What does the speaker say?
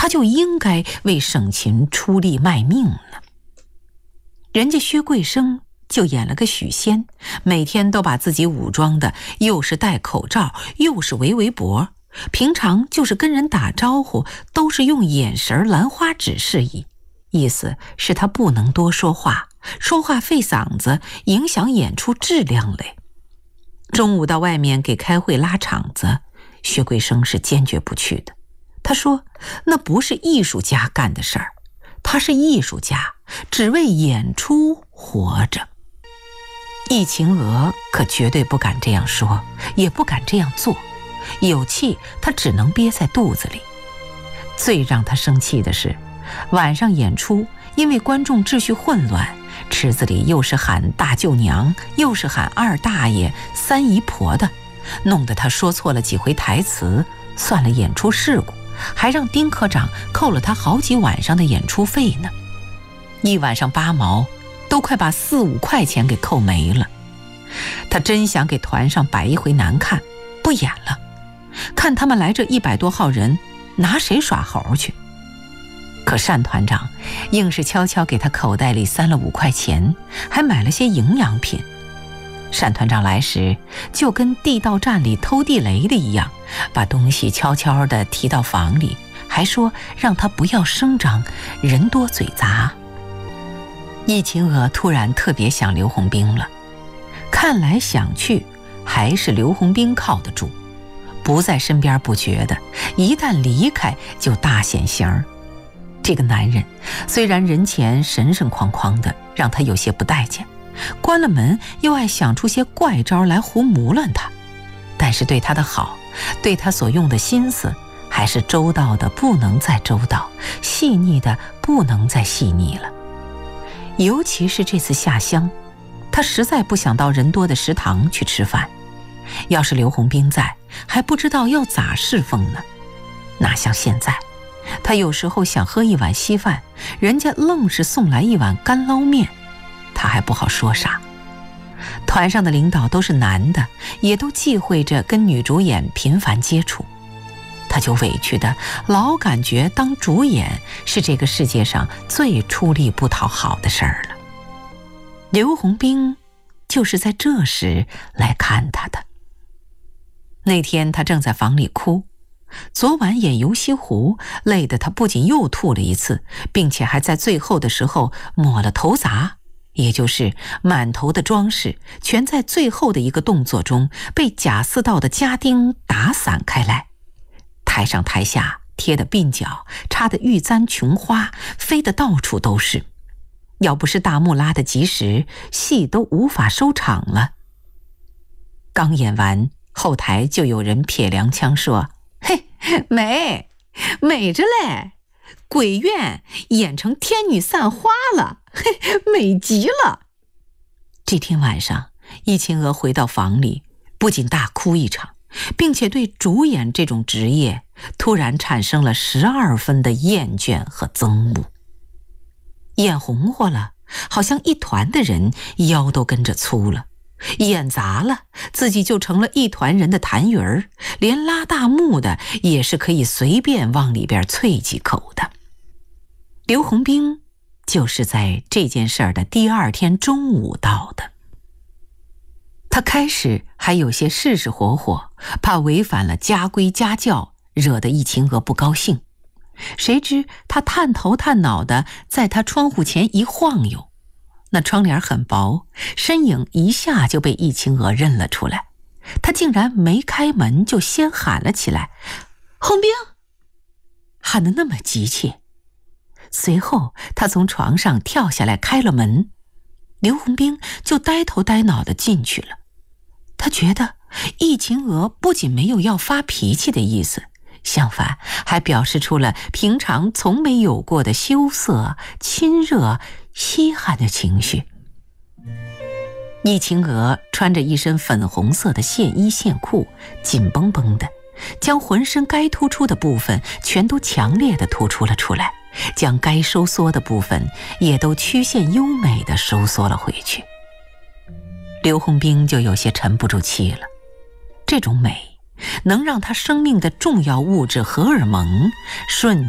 他就应该为省琴出力卖命呢。人家薛桂生就演了个许仙，每天都把自己武装的又是戴口罩又是围脖，平常就是跟人打招呼都是用眼神兰花指示意，意思是他不能多说话，说话费嗓子，影响演出质量嘞。中午到外面给开会拉场子，薛桂生是坚决不去的。他说那不是艺术家干的事儿，他是艺术家，只为演出活着。易秦娥可绝对不敢这样说，也不敢这样做，有气他只能憋在肚子里。最让他生气的是，晚上演出因为观众秩序混乱，池子里又是喊大舅娘，又是喊二大爷、三姨婆的，弄得他说错了几回台词，算了演出事故，还让丁科长扣了他好几晚上的演出费呢。一晚上8毛，都快把4、5块钱给扣没了。他真想给团上摆一回难看，不演了。看他们来这100多号人，拿谁耍猴去？可单团长硬是悄悄给他口袋里塞了5块钱，还买了些营养品。单团长来时就跟地道战里偷地雷的一样，把东西悄悄地提到房里，还说让他不要声张，人多嘴杂。易秦娥突然特别想刘洪兵了，看来想去还是刘洪兵靠得住，不在身边不觉得，一旦离开就大显形儿。这个男人虽然人前神神哐哐的，让他有些不待见，关了门又爱想出些怪招来胡磨乱他，但是对他的好，对他所用的心思，还是周到的不能再周到，细腻的不能再细腻了。尤其是这次下乡，他实在不想到人多的食堂去吃饭，要是刘洪兵在，还不知道要咋侍奉呢。哪像现在，他有时候想喝一碗稀饭，人家愣是送来一碗干捞面，他还不好说啥。团上的领导都是男的，也都忌讳着跟女主演频繁接触，他就委屈的老感觉当主演是这个世界上最出力不讨好的事儿了。刘洪兵就是在这时来看他的。那天他正在房里哭，昨晚演游西湖累得他不仅又吐了一次，并且还在最后的时候抹了头砸，也就是满头的装饰全在最后的一个动作中被贾似道的家丁打散开来，台上台下贴的鬓角，插的玉簪琼花，飞得到处都是。要不是大幕拉得及时，戏都无法收场了。刚演完，后台就有人撇凉腔说：“嘿，美着嘞，鬼怨演成天女散花了，嘿，美极了。”这天晚上，易秦娥回到房里，不仅大哭一场，并且对主演这种职业突然产生了12分的厌倦和憎恶。演红火了，好像一团的人腰都跟着粗了；演砸了，自己就成了一团人的痰盂儿，连拉大幕的也是可以随便往里边啐几口的。刘洪兵就是在这件事儿的第2天中午到的。他开始还有些是火，怕违反了家规家教，惹得易秦娥不高兴。谁知他探头探脑的在他窗户前一晃悠，那窗帘很薄，身影一下就被易秦娥认了出来。他竟然没开门就先喊了起来：“洪兵！”喊得那么急切。随后他从床上跳下来开了门，刘洪兵就呆头呆脑的进去了。他觉得易秦娥不仅没有要发脾气的意思，相反还表示出了平常从没有过的羞涩、亲热、稀罕的情绪。易秦娥穿着一身粉红色的线衣线裤，紧绷绷的，将浑身该突出的部分全都强烈地突出了出来，将该收缩的部分也都曲线优美地收缩了回去。刘洪兵就有些沉不住气了，这种美能让他生命的重要物质荷尔蒙瞬